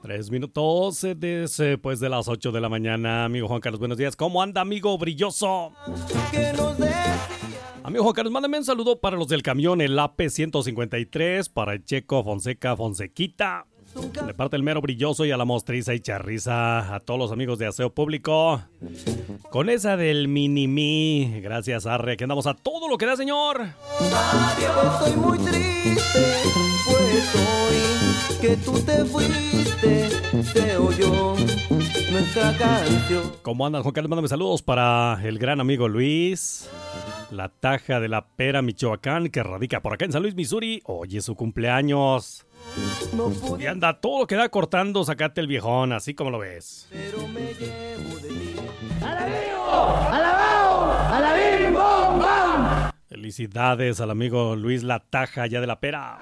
3 minutos después de las 8 de la mañana. Amigo Juan Carlos, buenos días. ¿Cómo anda, amigo brilloso? Amigo Juan Carlos, mándame un saludo para los del camión, el AP 153, para el Checo Fonsequita. De parte del mero brilloso y a la mostriza y charriza, a todos los amigos de Aseo Público. Con esa del mini-mí, gracias Arre, que andamos a todo lo que da, señor. Estoy muy triste, pues hoy que tú te fuiste, se oyó nuestra canción. ¿Cómo andas, Juan Carlos? Mándame saludos para el gran amigo Luis, la Taja de la Pera, Michoacán, que radica por acá en San Luis, Missouri. Hoy es su cumpleaños. Y anda todo lo que da cortando, sacate el viejón, así como lo ves. Pero me llevo de ti. ¡Alabao! ¡Alabim, bom, bam! Felicidades al amigo Luis La Taja, ya de la Pera.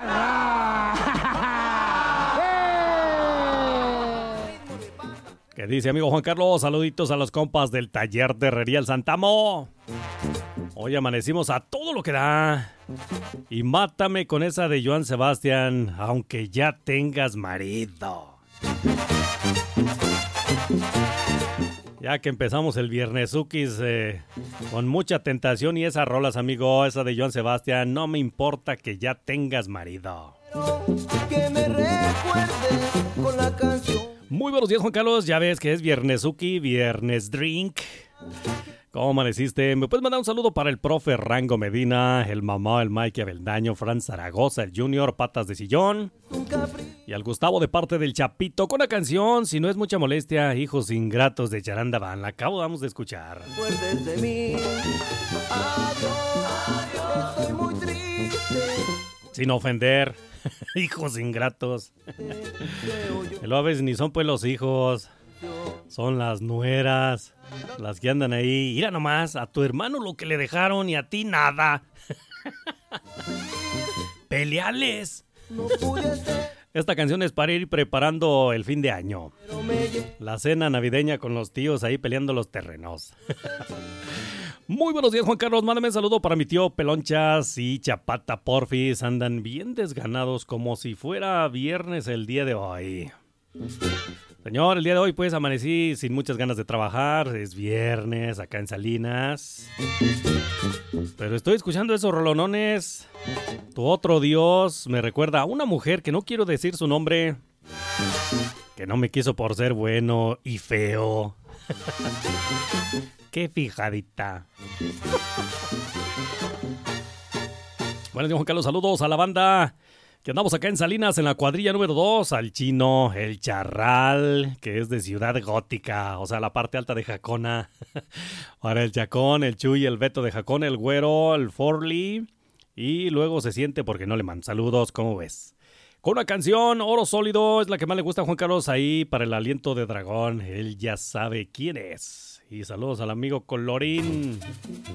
¿Qué dice, amigo Juan Carlos? Saluditos a los compas del taller de herrería El Santamo. Hoy amanecimos a todo lo que da. Y mátame con esa de Joan Sebastián, aunque ya tengas marido. Ya que empezamos el viernesukis con mucha tentación y esas rolas, amigo, esa de Joan Sebastián, no me importa que ya tengas marido. Que me recuerdes con la canción. Muy buenos días, Juan Carlos, ya ves que es viernesuki, viernes drink. ¿Cómo amaneciste? ¿Me puedes mandar un saludo para el profe Rango Medina, el mamá, el Mike Abeldaño, Fran Zaragoza, el Junior, Patas de Sillón? Y al Gustavo de parte del Chapito con la canción, si no es mucha molestia, Hijos Ingratos de Charanda Van. La acabamos de escuchar. Recuerdes de mí. Adiós, estoy muy triste. Sin ofender. Hijos ingratos. Y luego a veces ni son pues los hijos. Son las nueras, las que andan ahí. Mira nomás, a tu hermano lo que le dejaron y a ti nada. Peleales. No pude ser, Esta canción es para ir preparando el fin de año. pero me llevo. La cena navideña con los tíos ahí peleando los terrenos. Muy buenos días, Juan Carlos. Mándame un saludo para mi tío Pelonchas y Chapata Porfis. Andan bien desganados como si fuera viernes el día de hoy. Señor, el día de hoy pues amanecí sin muchas ganas de trabajar. Es viernes acá en Salinas. Pero estoy escuchando esos rolonones. Tu otro Dios me recuerda a una mujer que no quiero decir su nombre, que no me quiso por ser bueno y feo. Qué fijadita. Bueno, Juan Carlos, saludos a la banda que andamos acá en Salinas, en la cuadrilla número 2, al Chino, el Charral, que es de Ciudad Gótica, o sea, la parte alta de Jacona. Para el Chacón, el Chuy, el Beto de Jacón, el Güero, el Forli, y luego se siente porque no le mandan saludos, ¿cómo ves? Con una canción, Oro Sólido, es la que más le gusta a Juan Carlos ahí para el aliento de dragón, él ya sabe quién es. Y saludos al amigo Colorín.